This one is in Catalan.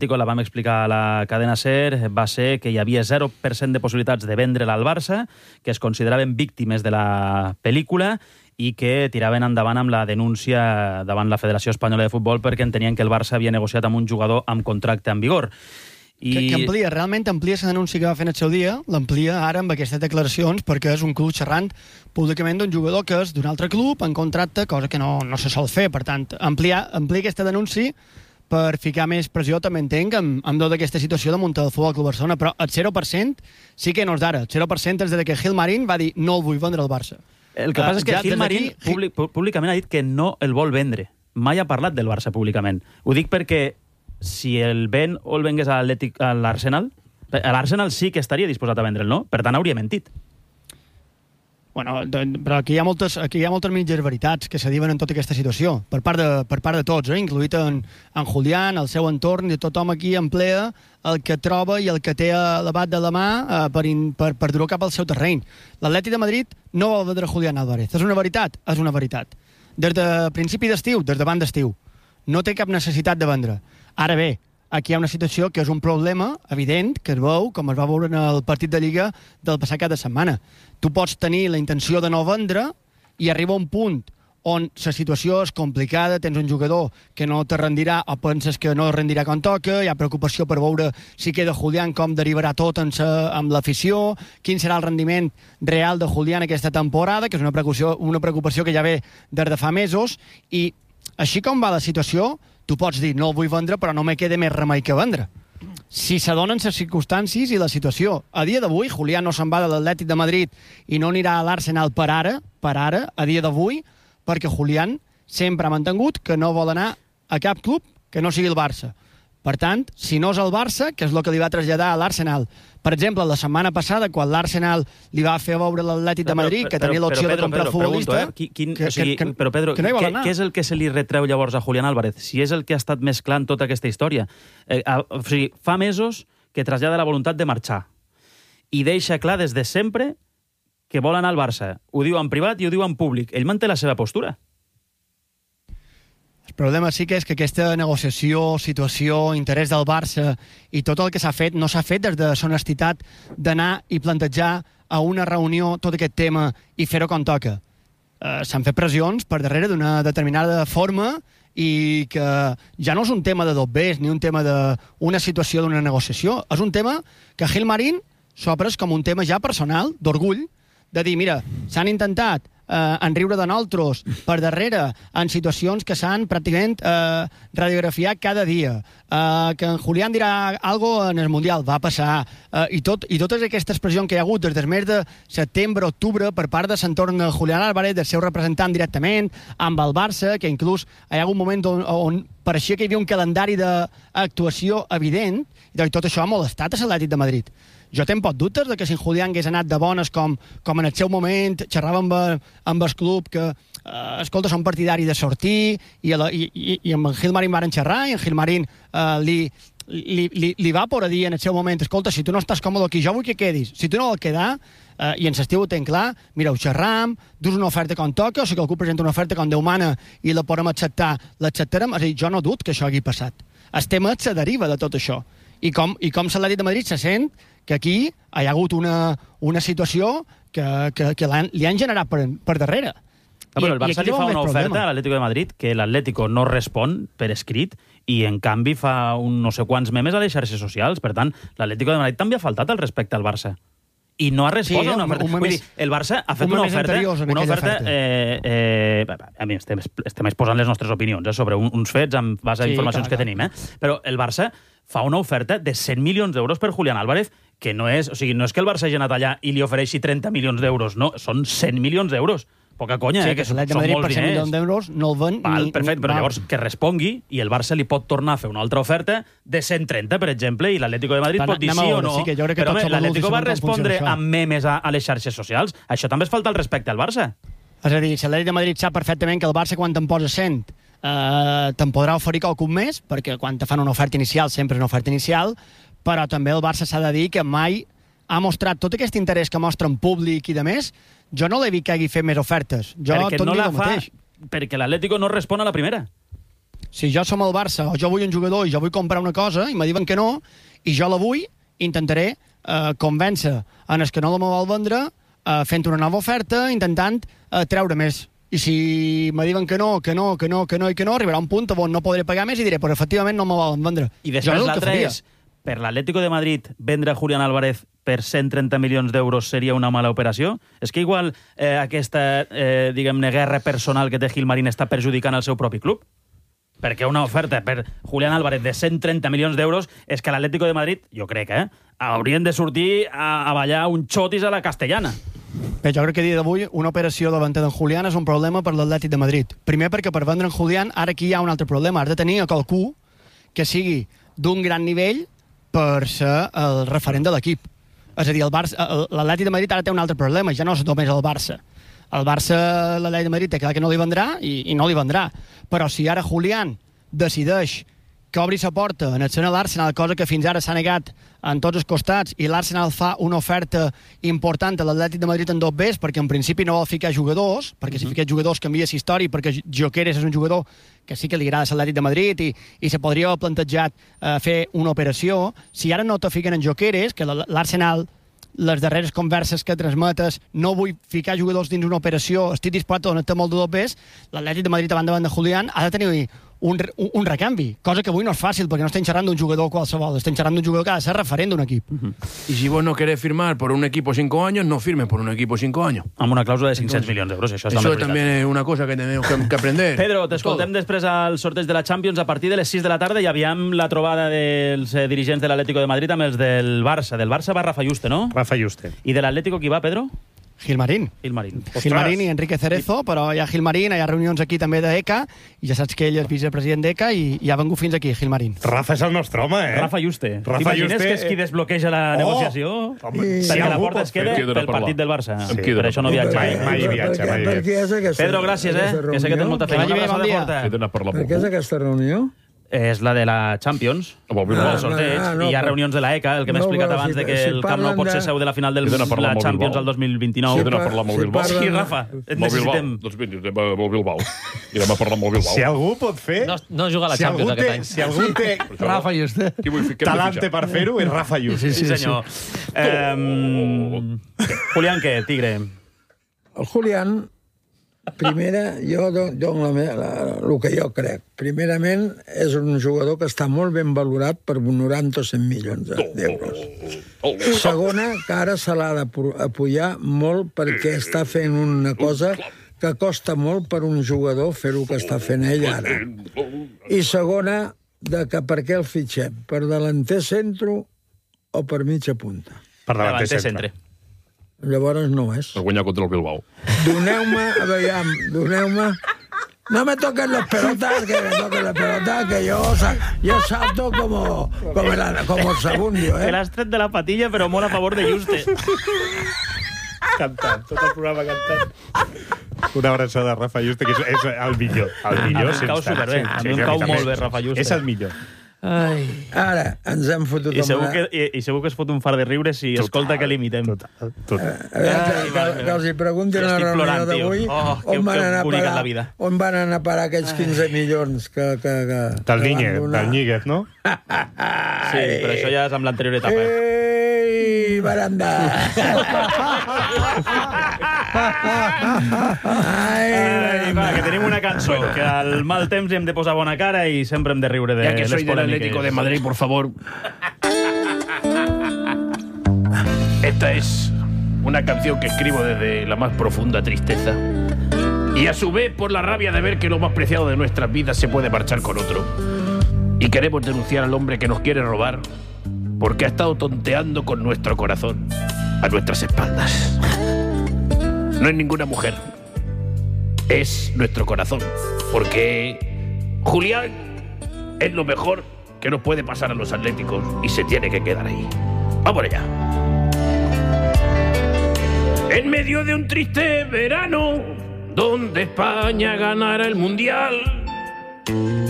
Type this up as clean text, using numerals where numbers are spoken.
la vam explicar a la cadena SER, va ser que hi havia 0% de possibilitats de vendre'l al Barça, que es consideraven víctimes de la pel·lícula i que tiraven endavant amb la denúncia davant la Federació Espanyola de Futbol perquè entenien que el Barça havia negociat amb un jugador amb contracte en vigor. Que realment amplia la denúncia que va fer en el seu dia, l'amplia ara amb aquestes declaracions perquè és un club xerrant públicament d'un jugador que és d'un altre club en contracte, cosa que no se sol fer. Per tant, amplia aquesta denúncia per ficar més pressió, també entenc, amb tota aquesta situació de muntar el Futbol Club Barcelona, però el 0% sí que no és d'ara. El 0% és de que Gilmarín va dir no el vull vendre al Barça. El que passa és que Gilmarín públicament ha dit que no el vol vendre. Mai ha parlat del Barça públicament. Ho dic perquè si el ven o el vengués a l'Arsenal, l'Arsenal sí que estaria disposat a vendre'l, no? Per tant, hauria mentit. Bueno, però aquí hi ha moltes mitges veritats que se diuen en tota aquesta situació, per part de tots, incloït en Julián, el seu entorn, i tothom aquí emplea el que troba i el que té a l'abat de la mà per dur-ho cap al seu terreny. L'Atlètic de Madrid no vol vendre Julián Álvarez. És una veritat? És una veritat. Des de principi d'estiu, des d'abans d'estiu, no té cap necessitat de vendre. Ara bé, aquí hi ha una situació que és un problema evident, que es veu, com es va veure en el partit de Lliga del passat cap de setmana. Tu pots tenir la intenció de no vendre i arriba un punt on la situació és complicada, tens un jugador que no te rendirà o penses que no rendirà com toca, hi ha preocupació per veure si queda Julián, com derivarà tot amb l'afició, quin serà el rendiment real de Julián aquesta temporada, que és una preocupació que ja ve des de fa mesos, i així com va la situació, tu pots dir, no el vull vendre, però no me queda més remei que vendre. Si s'adonen les circumstàncies i la situació. A dia d'avui, Julián no se'n va de l'Atlètic de Madrid i no anirà a l'Arsenal per ara, a dia d'avui, perquè Julián sempre ha mantingut que no vol anar a cap club que no sigui el Barça. Per tant, si no és el Barça, que és el que li va traslladar a l'Arsenal, per exemple, la setmana passada, quan l'Arsenal li va fer veure l'Atlètic de Madrid, que tenia l'opció de comprar el futbolista... Però, Pedro, què és el que se li retreu llavors a Julián Álvarez? Si és el que ha estat mesclant tota aquesta història. O sigui, fa mesos que trasllada la voluntat de marxar i deixa clar des de sempre que vol anar al Barça. Ho diu en privat i ho diu en públic. Ell manté la seva postura. El problema sí que és que aquesta negociació, situació, interès del Barça i tot el que s'ha fet no s'ha fet des de la honestitat d'anar i plantejar a una reunió tot aquest tema i fer-ho com toca. S'han fet pressions per darrere d'una determinada forma i que ja no és un tema de dobbers ni un tema d'una situació d'una negociació. És un tema que Gilmarín s'ho ha pres com un tema ja personal, d'orgull, de dir, mira, s'han intentat enriure de nosaltres per darrere en situacions que s'han pràcticament radiografiat cada dia, que en Julián dirà algo en el Mundial, va passar, i totes aquestes pressions que hi ha hagut des del mes de setembre, octubre, per part de l'entorn de Julián Álvarez, del seu representant directament, amb el Barça, que inclús hi ha hagut un moment on pareixia que hi havia un calendari d'actuació evident, i tot això ha molestat a l'Atlètic de Madrid. Jo tenc pocs dubtes de que si en Julián hagués anat de bones com en el seu moment, xerrava amb el club que, escolta, són partidari de sortir, i amb en Gilmarín varen xerrar, i en Gilmarín li va por a dir en el seu moment, escolta, si tu no estàs còmode aquí, jo vull que quedis. Si tu no vol quedar, i en l'estiu ho tenc clar, mira, ho xerram, dus una oferta com toca, o si algú presenta una oferta com Déu mana i la podem acceptar, l'acceptarem. És a dir, jo no dut que això hagi passat. El tema se deriva de tot això. I com l'Atlètic de Madrid se sent que aquí hi ha hagut una situació que li han generat per darrere. Però el Barça li fa una oferta a l'Atlético de Madrid que l'Atlético no respon per escrit i, en canvi, fa no sé quants memes a les xarxes socials. Per tant, l'Atlético de Madrid també ha faltat el respecte al Barça. I no ha respost a una oferta. Vull dir, el Barça ha fet una oferta... A mi estem exposant les nostres opinions sobre uns fets en base a informacions que tenim, però el Barça fa una oferta de 100 milions d'euros per Julián Álvarez, que no és... O sigui, no és que el Barça hagi anat allà i li ofereixi 30 milions d'euros, no, són 100 milions d'euros. Poca conya, que són molts diners. Per 100 milions d'euros no el ven... Perfecte, però llavors que respongui i el Barça li pot tornar a fer una altra oferta de 130, per exemple, i l'Atlético de Madrid pot dir sí o no. Però l'Atlético va respondre amb memes a les xarxes socials. Això també es falta el respecte al Barça. És a dir, l'Atlético de Madrid sap perfectament que el Barça, quan te'n posa 100, te'n podrà oferir qualcun més, perquè quan te fan una oferta inicial sempre és una oferta inicial, però també el Barça s'ha de dir que mai ha mostrat tot aquest interès que mostra en públic i de més. Jo no l'he vist que hagi fet més ofertes. Jo perquè no la fa, perquè l'Atlético no respon a la primera. Si jo som el Barça o jo vull un jugador i jo vull comprar una cosa i me diuen que no, i jo la vull, intentaré convèncer en els que no la me vol vendre fent una nova oferta, intentant treure més. I si me diuen que no, arribarà un punt on no podré pagar més i diré, però efectivament no me volen vendre. I després l'altre és, per l'Atlético de Madrid, vendre Julián Álvarez per 130 milions d'euros seria una mala operació? És que igual aquesta, diguem-ne, guerra personal que té Gilmarín està perjudicant el seu propi club? Perquè una oferta per Julián Álvarez de 130 milions d'euros és que l'Atlético de Madrid, jo crec, haurien de sortir a ballar un xotis a la castellana. Bé, jo crec que a dia d'avui una operació de venda d'en Julián és un problema per l'Atlètic de Madrid. Primer perquè per vendre en Julián ara aquí hi ha un altre problema. Has de tenir a qualcú que sigui d'un gran nivell per ser el referent de l'equip. És a dir, l'Atlètic de Madrid ara té un altre problema, ja no és només el Barça. El Barça, l'Atlètic de Madrid té clar que no li vendrà i no li vendrà. Però si ara Julián decideix que obri la porta en el seno de l'Arsenal, cosa que fins ara s'ha negat en tots els costats, i l'Arsenal fa una oferta important a l'Atlètic de Madrid en 2Bs, perquè en principi no vol ficar jugadors, perquè si fiqués jugadors canvia la història, perquè Gyökeres és un jugador que sí que li agrada a l'Atlètic de Madrid i se podria haver plantejat fer una operació. Si ara no te fiquen en Gyökeres, que l'Arsenal, les darreres converses que transmetes, no vull ficar jugadors dins una operació, estic disposat a donar-te molt de 2Bs, l'Atlètic de Madrid davant de Julián ha de tenir un recanvi, cosa que avui no és fàcil perquè no estem xerrant d'un jugador qualsevol, estem xerrant d'un jugador que ha de ser referent d'un equip. Y si vos no querés firmar por un equipo 5 años, no firmes por un equipo 5 años. Amb una clàusula de 500 milions d'euros, això també és una cosa que tenemos que aprender. Pedro, t'escoltem després al sorteig de la Champions a partir de les 6 de la tarda i aviam la trobada dels dirigents de l'Atlético de Madrid amb els del Barça. Del Barça va Rafa Yuste, no? Rafa Yuste. I de l'Atlético qui va, Pedro? Gilmarín i Enrique Cerezo, però hi ha Gilmarín, hi ha reunions aquí també d'ECA, i ja saps que ell és vicepresident d'ECA i ha vengut fins aquí, Gilmarín. Rafa és el nostre home, Rafa Yuste. T'imagines que és qui desbloqueja la negociació? Perquè la porta es queda pel partit del Barça. Per això no viatja. Mai viatja. Pedro, gràcies, que sé que tens molta feina. Bon dia. Per què és aquesta reunió? És la de la Champions, el sorteig, i hi ha reunions de la ECA, el que m'he explicat abans de que el Camp Nou pot ser seu de la final de la Champions al 2029. Si he d'anar a parlar amb el Bilbao. Sí, Rafa, et necessitem. Doncs vine, anem al Bilbao. I anem a parlar amb el Bilbao. Si algú pot fer... No juga a la Champions aquest any. Si algú té Rafa Yuste talante per fer-ho, és Rafa Yuste. Sí, senyor. Julián, què? Tigre. El Julián, primera, jo dono el que jo crec. Primerament, és un jugador que està molt ben valorat per 90 o 100 milions d'euros. Segona, que ara se l'ha d'apoyar molt perquè està fent una cosa que costa molt per un jugador fer el que està fent ell ara. I segona, que per què el fitxem? Per delanter centro o per mitja punta? Per delanter centre. Llavors no és. Per guanyar contra el Bilbao. Doneu-me... No me toquen las pelotas, que yo salto como el Sabundio, Te l'has tret de la patilla, però molt a favor de Yuste. Cantant, tot el programa cantant. Una abraçada de Rafa Yuste, que és el millor. El millor, em cau superbé. A mi em cau molt bé, Rafa Yuste. És el millor. Ai. Ara ens hem fotut I segur que es fot un far de riure si escolta que l'imitem. Que els hi preguntin a la reunió d'avui on van anar a parar aquells 15 milions que del Níguez, no? Sí, però això ja és amb l'anterior etapa. Ei, baranda! Va, que tenim una cançó, que al mal temps hem de posar bona cara i sempre hem de riure de les polèmiques. Ja que soy del Atlético de Madrid, por favor. Esta es una canción que escribo desde la más profunda tristeza y a su vez por la rabia de ver que lo más preciado de nuestras vidas se puede marchar con otro. Y queremos denunciar al hombre que nos quiere robar porque ha estado tonteando con nuestro corazón a nuestras espaldas. No es ninguna mujer, es nuestro corazón, porque Julián es lo mejor que nos puede pasar a los atléticos y se tiene que quedar ahí. ¡Vamos allá! En medio de un triste verano, donde España ganara el Mundial,